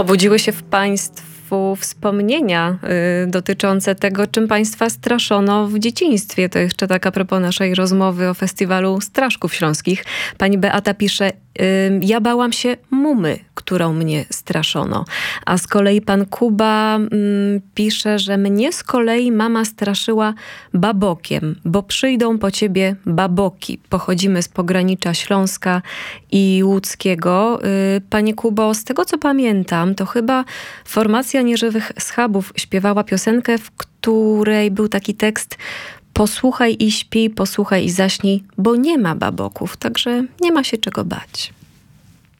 Obudziły się w państwu wspomnienia dotyczące tego, czym państwa straszono w dzieciństwie. To jeszcze tak a propos naszej rozmowy o festiwalu Straszków Śląskich. Pani Beata pisze: ja bałam się mumy, którą mnie straszono. A z kolei pan Kuba pisze, że mnie z kolei mama straszyła babokiem, bo przyjdą po ciebie baboki. Pochodzimy z pogranicza Śląska i Łódzkiego. Panie Kubo, z tego co pamiętam, to chyba formacja Nieżywych Schabów śpiewała piosenkę, w której był taki tekst: posłuchaj i śpij, posłuchaj i zaśnij, bo nie ma baboków, także nie ma się czego bać.